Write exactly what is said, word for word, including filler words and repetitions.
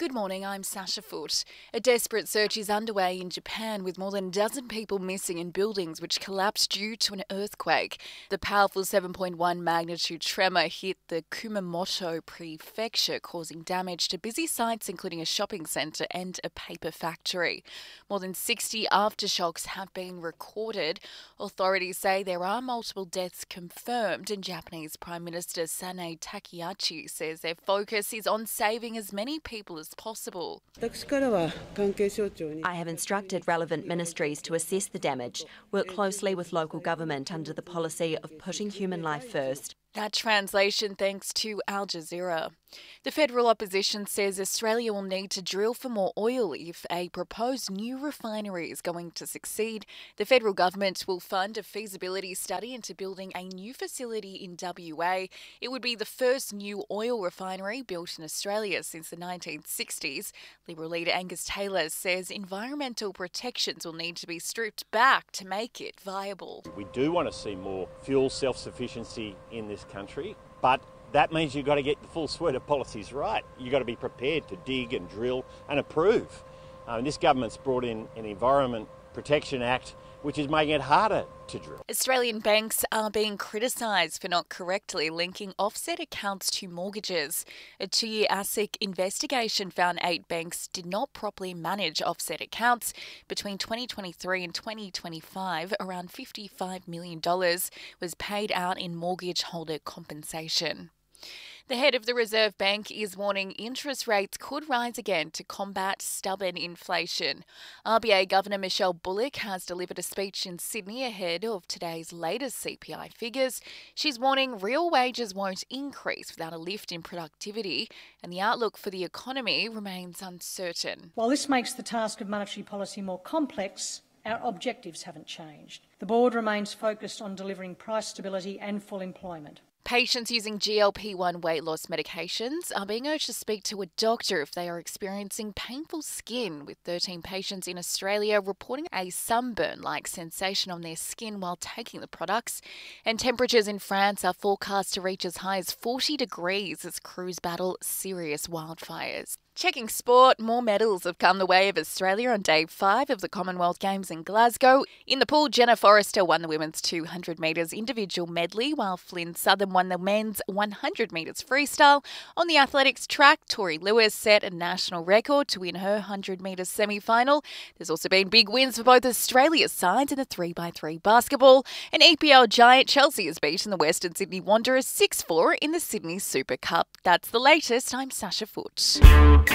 Good morning, I'm Sasha Foote. A desperate search is underway in Japan with more than a dozen people missing in buildings which collapsed due to an earthquake. The powerful seven point one magnitude tremor hit the Kumamoto prefecture, causing damage to busy sites including a shopping centre and a paper factory. More than sixty aftershocks have been recorded. Authorities say there are multiple deaths confirmed, and Japanese Prime Minister Sanae Takaichi says their focus is on saving as many people as possible. I have instructed relevant ministries to assess the damage, work closely with local government under the policy of putting human life first. That translation thanks to Al Jazeera. The federal opposition says Australia will need to drill for more oil if a proposed new refinery is going to succeed. The federal government will fund a feasibility study into building a new facility in W A. It would be the first new oil refinery built in Australia since the nineteen sixties. Liberal leader Angus Taylor says environmental protections will need to be stripped back to make it viable. We do want to see more fuel self-sufficiency in this country, but that means you've got to get the full suite of policies right. You've got to be prepared to dig and drill and approve. Um, this government's brought in an Environment Protection Act, which is making it harder to drill. Australian banks are being criticised for not correctly linking offset accounts to mortgages. A two-year ASIC investigation found eight banks did not properly manage offset accounts. Between twenty twenty-three and twenty twenty-five, around fifty-five million dollars was paid out in mortgage holder compensation. The head of the Reserve Bank is warning interest rates could rise again to combat stubborn inflation. R B A Governor Michelle Bullock has delivered a speech in Sydney ahead of today's latest C P I figures. She's warning real wages won't increase without a lift in productivity, and the outlook for the economy remains uncertain. While this makes the task of monetary policy more complex, our objectives haven't changed. The board remains focused on delivering price stability and full employment. Patients using G L P one weight loss medications are being urged to speak to a doctor if they are experiencing painful skin, with thirteen patients in Australia reporting a sunburn-like sensation on their skin while taking the products. And temperatures in France are forecast to reach as high as forty degrees as crews battle serious wildfires. Checking sport, more medals have come the way of Australia on day five of the Commonwealth Games in Glasgow. In the pool, Jenna Forrester won the women's two hundred metres individual medley, while Flynn Southern won the men's one hundred metres freestyle. On the athletics track, Tori Lewis set a national record to win her one hundred metres semi-final. There's also been big wins for both Australia's sides in the three by three basketball. An E P L giant Chelsea has beaten the Western Sydney Wanderers six four in the Sydney Super Cup. That's the latest. I'm Sasha Foote.